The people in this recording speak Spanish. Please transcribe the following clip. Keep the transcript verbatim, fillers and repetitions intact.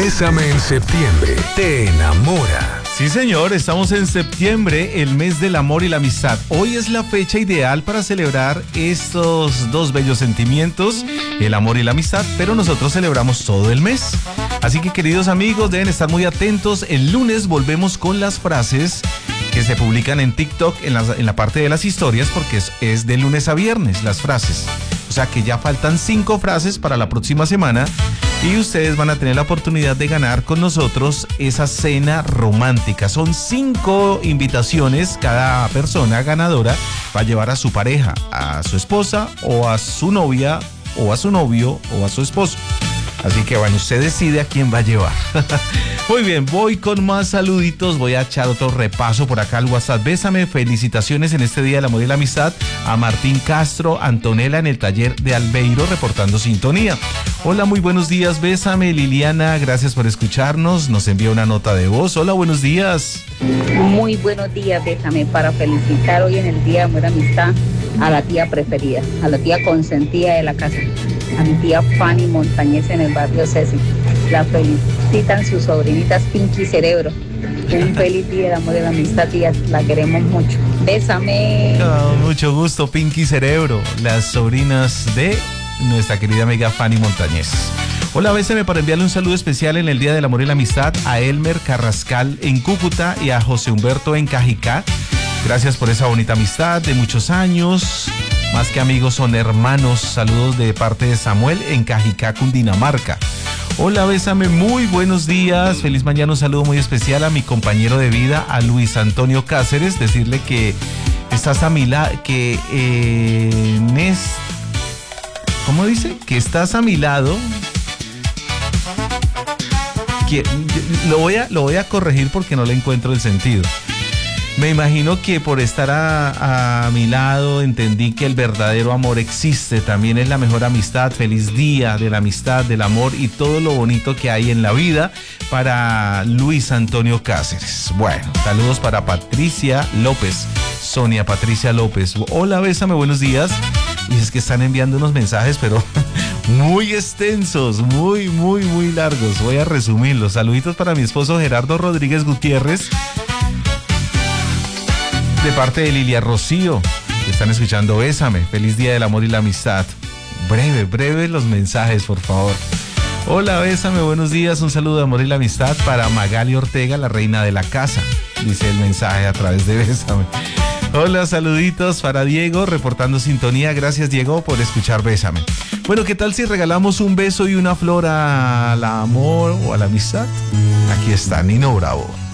Bésame en septiembre. Te enamora. Sí, señor, estamos en septiembre, el mes del amor y la amistad. Hoy es la fecha ideal para celebrar estos dos bellos sentimientos, el amor y la amistad, pero nosotros celebramos todo el mes. Así que, queridos amigos, deben estar muy atentos. El lunes volvemos con las frases que se publican en TikTok en la, en la parte de las historias, porque es, es de lunes a viernes las frases. O sea que ya faltan cinco frases para la próxima semana y ustedes van a tener la oportunidad de ganar con nosotros esa cena romántica. Son cinco invitaciones, cada persona ganadora va a llevar a su pareja, a su esposa o a su novia o a su novio o a su esposo. Así que bueno, usted decide a quién va a llevar. Muy bien, voy con más saluditos, voy a echar otro repaso por acá al WhatsApp. Bésame, felicitaciones en este Día del Amor y la Amistad a Martín Castro, Antonella en el taller de Albeiro reportando sintonía. Hola, muy buenos días, bésame. Liliana, gracias por escucharnos, nos envía una nota de voz. Hola, buenos días. Muy buenos días, bésame, para felicitar hoy en el Día de Amor y Amistad a la tía preferida, a la tía consentida de la casa, a mi tía Fanny Montañez en el barrio Ceci. La felicitan sus sobrinitas Pinky Cerebro. Un feliz Día del Amor y la Amistad, tía, la queremos mucho. Bésame. Oh, mucho gusto, Pinky Cerebro, las sobrinas de nuestra querida amiga Fanny Montañez. Hola, bésame para enviarle un saludo especial en el Día del Amor y la Amistad a Elmer Carrascal en Cúcuta y a José Humberto en Cajicá. Gracias por esa bonita amistad de muchos años. Más que amigos, son hermanos. Saludos de parte de Samuel en Cajicá, Cundinamarca. Hola, bésame, muy buenos días. Feliz mañana, un saludo muy especial a mi compañero de vida, a Luis Antonio Cáceres. Decirle que estás a mi lado, que eh, Nes, ¿cómo dice? Que estás a mi lado. Que, lo, voy a, lo voy a corregir porque no le encuentro el sentido. Me imagino que por estar a, a mi lado entendí que el verdadero amor existe, también es la mejor amistad. Feliz día de la amistad, del amor y todo lo bonito que hay en la vida para Luis Antonio Cáceres. Bueno, saludos para Patricia López, Sonia Patricia López. Hola, bésame, buenos días. Y es que están enviando unos mensajes, pero muy extensos, muy, muy, muy largos. Voy a resumirlos. Saluditos para mi esposo Gerardo Rodríguez Gutiérrez, de parte de Lilia Rocío, que están escuchando Bésame. Feliz Día del Amor y la Amistad. Breve, breve los mensajes, por favor. Hola, bésame, buenos días. Un saludo de amor y la amistad para Magali Ortega, la reina de la casa. Dice el mensaje a través de Bésame. Hola, saluditos para Diego, reportando sintonía. Gracias, Diego, por escuchar Bésame. Bueno, ¿qué tal si regalamos un beso y una flor al amor o a la amistad? Aquí está Nino Bravo.